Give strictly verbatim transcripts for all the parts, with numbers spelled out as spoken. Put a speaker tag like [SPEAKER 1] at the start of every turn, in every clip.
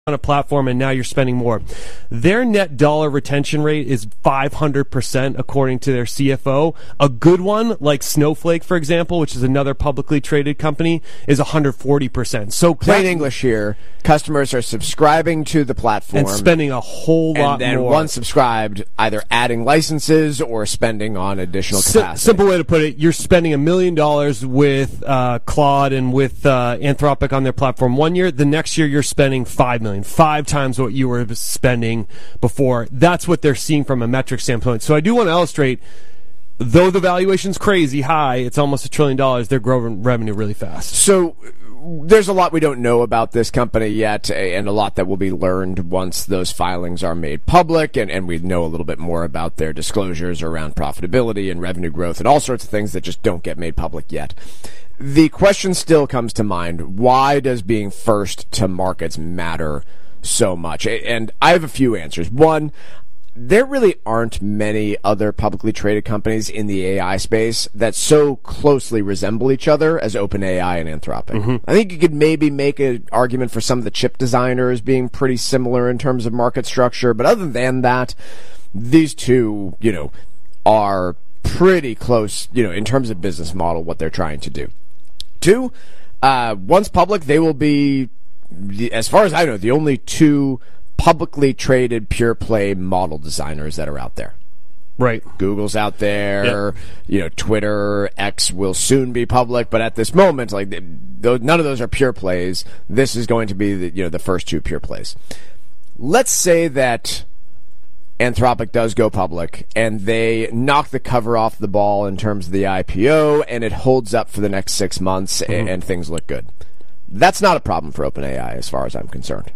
[SPEAKER 1] on a platform and now you're spending more. Their net dollar retention rate is five hundred percent according to their C F O. A good one, like Snowflake, for example, which is another publicly traded company, is one hundred forty percent. So
[SPEAKER 2] plain English here, customers are subscribing to the platform
[SPEAKER 1] and spending a whole lot
[SPEAKER 2] and then
[SPEAKER 1] more.
[SPEAKER 2] once subscribed, either adding licenses or spending on additional capacity.
[SPEAKER 1] S- simple way to put it, you're spending a million dollars with uh, Claude and with uh, Anthropic on their platform one year. The next year you're spending five million dollars. Five times what you were spending before. That's what they're seeing from a metric standpoint. So I do want to illustrate, though the valuation's crazy high, it's almost a trillion dollars, they're growing revenue really fast.
[SPEAKER 2] So there's a lot we don't know about this company yet, and a lot that will be learned once those filings are made public, and, and we know a little bit more about their disclosures around profitability and revenue growth and all sorts of things that just don't get made public yet. The question still comes to mind, why does being first to markets matter so much? And I have a few answers. One, there really aren't many other publicly traded companies in the A I space that so closely resemble each other as OpenAI and Anthropic. Mm-hmm. I think you could maybe make an argument for some of the chip designers being pretty similar in terms of market structure, but other than that, these two, you know, are pretty close, you know, in terms of business model, what they're trying to do. Two, uh, once public, they will be, as far as I know, the only two publicly traded pure play model designers that are out there.
[SPEAKER 1] Right.
[SPEAKER 2] Google's out there,
[SPEAKER 1] yep.
[SPEAKER 2] you know, Twitter, X will soon be public, but at this moment, like, none of those are pure plays. This is going to be the, you know, the first two pure plays. Let's say that Anthropic does go public, and they knock the cover off the ball in terms of the I P O, and it holds up for the next six months, mm-hmm. and, and things look good. That's not a problem for OpenAI, as far as I'm concerned.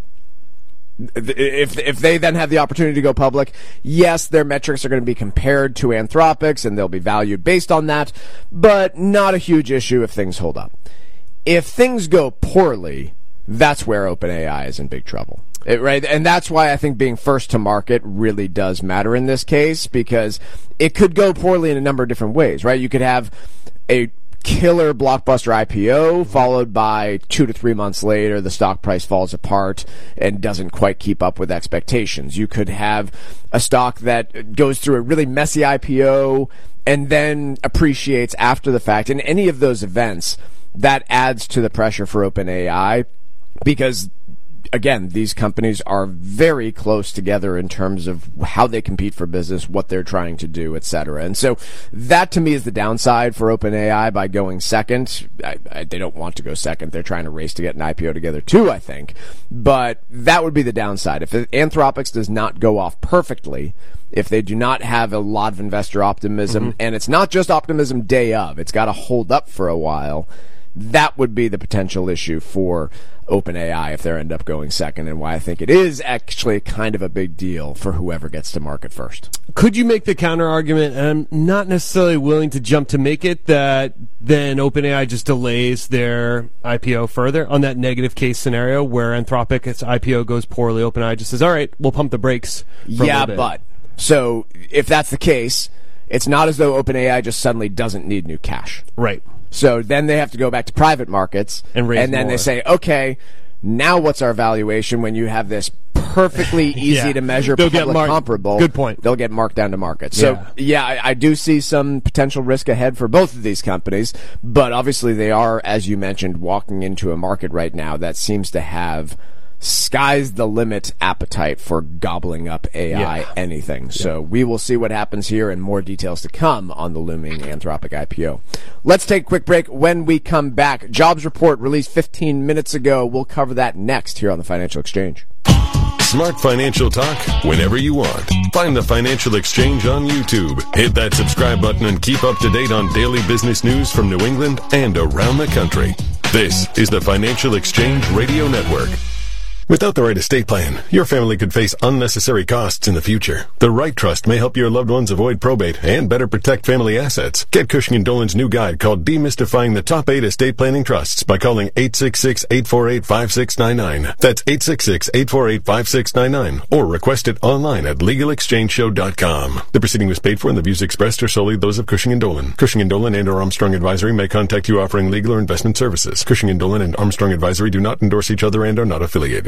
[SPEAKER 2] If if they then have the opportunity to go public, yes, their metrics are going to be compared to Anthropic's, and they'll be valued based on that, but not a huge issue if things hold up. If things go poorly, that's where OpenAI is in big trouble. It, right, and that's why I think being first to market really does matter in this case, because it could go poorly in a number of different ways, right? You could have a killer blockbuster I P O followed by two to three months later the stock price falls apart and doesn't quite keep up with expectations. You could have a stock that goes through a really messy I P O and then appreciates after the fact. In any of those events, that adds to the pressure for OpenAI, because again, these companies are very close together in terms of how they compete for business, what they're trying to do, et cetera. And so that, to me, is the downside for OpenAI by going second. I, I, they don't want to go second. They're trying to race to get an I P O together, too, I think. But that would be the downside. If Anthropic does not go off perfectly, if they do not have a lot of investor optimism, mm-hmm. and it's not just optimism day of, it's got to hold up for a while, that would be the potential issue for OpenAI if they end up going second, and why I think it is actually kind of a big deal for whoever gets to market first.
[SPEAKER 1] Could you make the counter argument, and I'm not necessarily willing to jump to make it, that then OpenAI just delays their I P O further on that negative case scenario where Anthropic, its I P O goes poorly, OpenAI just says, all right, we'll pump the brakes for
[SPEAKER 2] yeah,
[SPEAKER 1] a little bit.
[SPEAKER 2] But so if that's the case, it's not as though OpenAI just suddenly doesn't need new cash.
[SPEAKER 1] Right.
[SPEAKER 2] So then they have to go back to private markets,
[SPEAKER 1] and, raise
[SPEAKER 2] and then
[SPEAKER 1] more.
[SPEAKER 2] They say, okay, now what's our valuation when you have this perfectly easy
[SPEAKER 1] yeah.
[SPEAKER 2] to measure
[SPEAKER 1] They'll
[SPEAKER 2] public
[SPEAKER 1] get marked.
[SPEAKER 2] comparable?
[SPEAKER 1] Good point.
[SPEAKER 2] They'll get marked down to market. So, yeah, yeah I, I do see some potential risk ahead for both of these companies, but obviously they are, as you mentioned, walking into a market right now that seems to have sky's the limit appetite for gobbling up A I
[SPEAKER 1] yeah.
[SPEAKER 2] anything. So
[SPEAKER 1] yeah.
[SPEAKER 2] we will see what happens here, and more details to come on the looming Anthropic I P O. Let's take a quick break. When we come back, jobs report released fifteen minutes ago. We'll cover that next here on the Financial Exchange.
[SPEAKER 3] Smart financial talk whenever you want. Find the Financial Exchange on YouTube. Hit that subscribe button and keep up to date on daily business news from New England and around the country. This is the Financial Exchange Radio Network. Without the right estate plan, your family could face unnecessary costs in the future. The right trust may help your loved ones avoid probate and better protect family assets. Get Cushing and Dolan's new guide called Demystifying the Top eight Estate Planning Trusts by calling eight six six, eight four eight, five six nine nine. That's eight six six, eight four eight, five six nine nine. Or request it online at legal exchange show dot com. The proceeding was paid for and the views expressed are solely those of Cushing and Dolan. Cushing and Dolan and or Armstrong Advisory may contact you offering legal or investment services. Cushing and Dolan and Armstrong Advisory do not endorse each other and are not affiliated.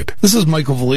[SPEAKER 3] it.
[SPEAKER 4] This is Michael Valli.